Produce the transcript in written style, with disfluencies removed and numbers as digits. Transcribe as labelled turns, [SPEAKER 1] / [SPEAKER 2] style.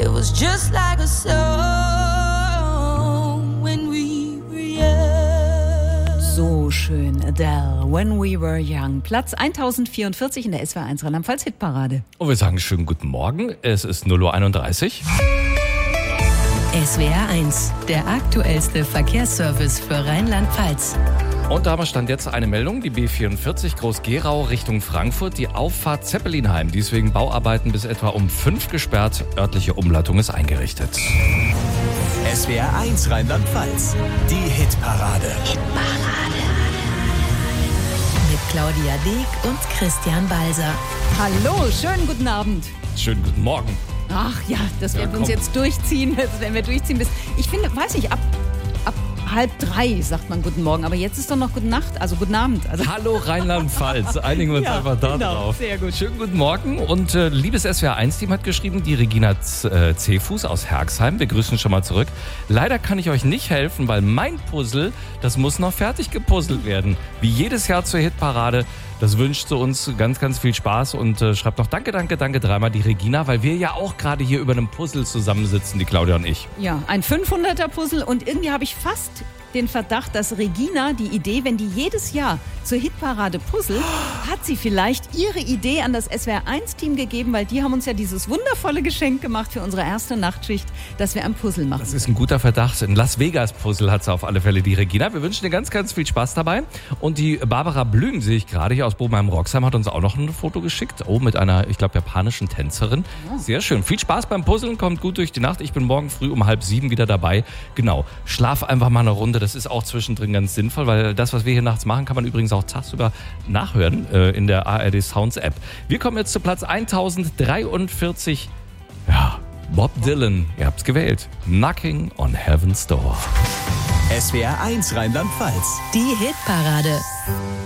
[SPEAKER 1] It was just like a song when we were young.
[SPEAKER 2] So schön, Adele, When We Were Young. Platz 1044 in der SWR1 Rheinland-Pfalz Hitparade.
[SPEAKER 3] Und wir sagen schönen guten Morgen. Es ist 0:31 Uhr.
[SPEAKER 4] SWR1, der aktuellste Verkehrsservice für Rheinland-Pfalz.
[SPEAKER 3] Und da stand jetzt eine Meldung, die B44 Groß-Gerau Richtung Frankfurt, die Auffahrt Zeppelinheim, die ist wegen Bauarbeiten bis etwa um 5 gesperrt, örtliche Umleitung ist eingerichtet.
[SPEAKER 5] SWR1 Rheinland-Pfalz, die Hitparade.
[SPEAKER 4] Mit Claudia Deek und Christian Balser.
[SPEAKER 2] Hallo, schönen guten Abend.
[SPEAKER 3] Schönen guten Morgen.
[SPEAKER 2] Ach ja, das werden wir uns
[SPEAKER 3] komm.
[SPEAKER 2] jetzt durchziehen. Das werden wir durchziehen bis, ich finde, weiß nicht, ab 2:30 sagt man guten Morgen, aber jetzt ist doch noch gute Nacht, also guten Abend. Also
[SPEAKER 3] Hallo Rheinland-Pfalz, einigen wir uns
[SPEAKER 2] Ja,
[SPEAKER 3] einfach da
[SPEAKER 2] genau,
[SPEAKER 3] drauf.
[SPEAKER 2] sehr gut.
[SPEAKER 3] Schönen guten Morgen und liebes SWR1-Team hat geschrieben, die Regina Cefuß aus Herxheim, wir grüßen schon mal zurück. Leider kann ich euch nicht helfen, weil mein Puzzle, das muss noch fertig gepuzzelt werden. Wie jedes Jahr zur Hitparade. Das wünscht zu uns ganz, ganz viel Spaß und schreibt noch Danke dreimal die Regina, weil wir ja auch gerade hier über einem Puzzle zusammensitzen, die Claudia und ich.
[SPEAKER 2] ja, ein 500er-Puzzle und irgendwie habe ich fast den Verdacht, dass Regina die Idee, wenn die jedes Jahr zur Hitparade puzzelt, hat sie vielleicht ihre Idee an das SWR1-Team gegeben, weil die haben uns ja dieses wundervolle Geschenk gemacht für unsere erste Nachtschicht, dass wir ein Puzzle machen.
[SPEAKER 3] Das ist ein guter Verdacht. Ein Las Vegas-Puzzle hat sie auf alle Fälle, die Regina. Wir wünschen dir ganz, ganz viel Spaß dabei. Und die Barbara Blüm, sehe ich gerade hier aus Bobenheim-Roxheim, hat uns auch noch ein Foto geschickt. Oh, mit einer, ich glaube, japanischen Tänzerin. Sehr schön. Viel Spaß beim Puzzeln, kommt gut durch die Nacht. Ich bin morgen früh um 6:30 wieder dabei. Genau. Schlaf einfach mal eine Runde. Das ist auch zwischendrin ganz sinnvoll, weil das, was wir hier nachts machen, kann man übrigens auch tagsüber nachhören in der ARD Sounds App. Wir kommen jetzt zu Platz 1043. Ja, Bob Dylan, ihr habt's gewählt. Knocking on Heaven's Door.
[SPEAKER 5] SWR1 Rheinland-Pfalz.
[SPEAKER 4] Die Hitparade.